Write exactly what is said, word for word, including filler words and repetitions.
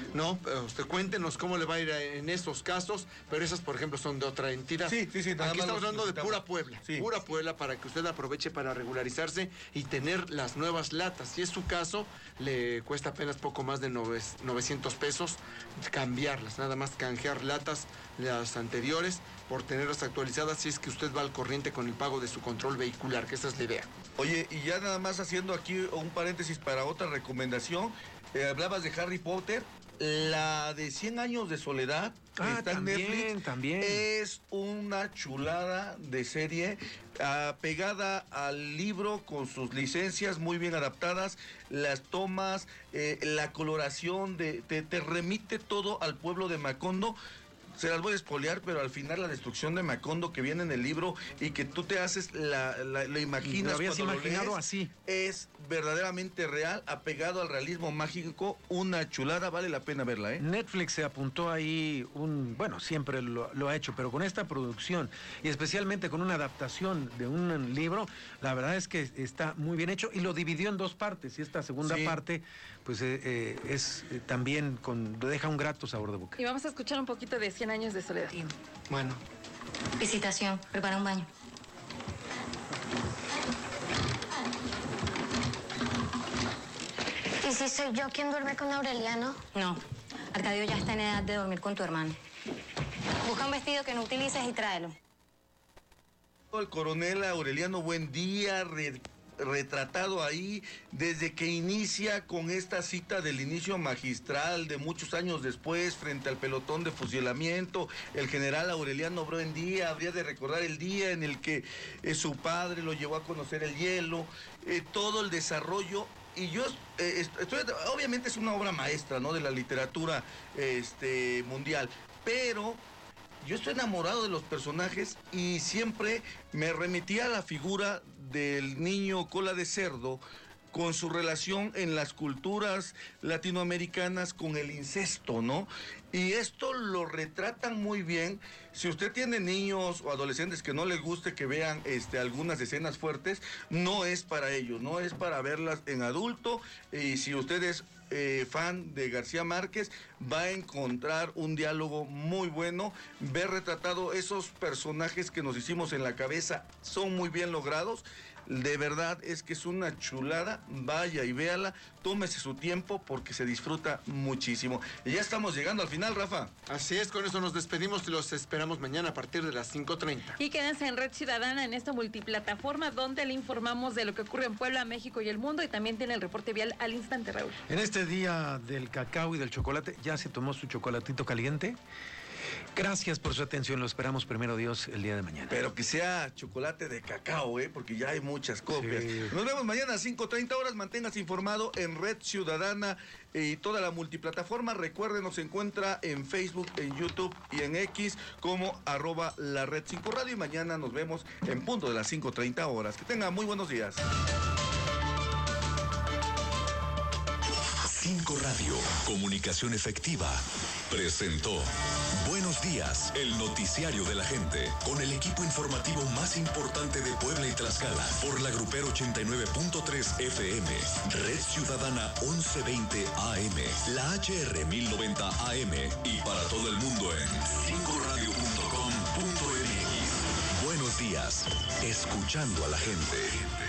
No, usted cuéntenos cómo le va a ir en estos casos, pero esas, por ejemplo, son de otra entidad. Sí, sí, sí. Aquí estamos hablando de pura Puebla, sí. Pura Puebla, para que usted aproveche para regularizarse y tener las nuevas latas. Si es su caso, le cuesta apenas poco más de novecientos pesos cambiarlas, nada más canjear latas, las anteriores, por tenerlas actualizadas, si es que usted va al corriente con el pago de su control vehicular, que esa es la idea. Oye, y ya nada más haciendo aquí un paréntesis para otra recomendación, eh, hablabas de Harry Potter, la de cien años de soledad, ah, está también, en Netflix, también. Es una chulada de serie, uh, pegada al libro con sus licencias muy bien adaptadas, las tomas, eh, la coloración, de, te, te remite todo al pueblo de Macondo. Se las voy a espolear, pero al final la destrucción de Macondo que viene en el libro y que tú te haces, la, la, la imaginas. ¿Lo habías cuando imaginado lo lees, así? Es verdaderamente real, apegado al realismo mágico, una chulada, vale la pena verla, ¿eh? Netflix se apuntó ahí un, bueno, siempre lo, lo ha hecho, pero con esta producción y especialmente con una adaptación de un libro, la verdad es que está muy bien hecho y lo dividió en dos partes y esta segunda sí. parte, pues eh, eh, es eh, también con, deja un grato sabor de boca. Y vamos a escuchar un poquito de cien años de soledad. Sí. Bueno. Visitación, prepara un baño. ¿Y si soy yo quien duerme con Aureliano? No, Arcadio ya está en edad de dormir con tu hermano. Busca un vestido que no utilices y tráelo. El coronel Aureliano Buendía, re, retratado ahí desde que inicia con esta cita del inicio magistral de muchos años después frente al pelotón de fusilamiento. El general Aureliano Buendía habría de recordar el día en el que eh, su padre lo llevó a conocer el hielo, eh, todo el desarrollo. Y yo, eh, estoy, obviamente es una obra maestra, ¿no?, de la literatura este, mundial, pero yo estoy enamorado de los personajes y siempre me remitía a la figura del niño cola de cerdo con su relación en las culturas latinoamericanas con el incesto, ¿no? Y esto lo retratan muy bien. Si usted tiene niños o adolescentes que no les guste que vean este, algunas escenas fuertes, no es para ellos, no es para verlas en adulto. Y si usted es eh, fan de García Márquez, va a encontrar un diálogo muy bueno. Ver retratado esos personajes que nos hicimos en la cabeza, son muy bien logrados. De verdad es que es una chulada, vaya y véala, tómese su tiempo porque se disfruta muchísimo. Y ya estamos llegando al final, Rafa. Así es, con eso nos despedimos y los esperamos mañana a partir de las cinco treinta. Y quédense en Red Ciudadana, en esta multiplataforma donde le informamos de lo que ocurre en Puebla, México y el mundo, y también tiene el reporte vial al instante, Raúl. En este día del cacao y del chocolate, ¿ya se tomó su chocolatito caliente? Gracias por su atención, lo esperamos primero Dios el día de mañana. Pero que sea chocolate de cacao, ¿eh? Porque ya hay muchas copias. Sí. Nos vemos mañana a cinco treinta horas, manténgase informado en Red Ciudadana y toda la multiplataforma. Recuerden, nos encuentra en Facebook, en YouTube y en X como arroba la Red cinco Radio y mañana nos vemos en punto de las cinco treinta horas. Que tengan muy buenos días. cinco Radio, comunicación efectiva, presentó Buenos Días, el noticiario de la gente, con el equipo informativo más importante de Puebla y Tlaxcala, por la Grupero ochenta y nueve punto tres F M, Red Ciudadana once veinte A M, la H R mil noventa A M y para todo el mundo en cinco radio punto com punto m x. Buenos días, escuchando a la gente.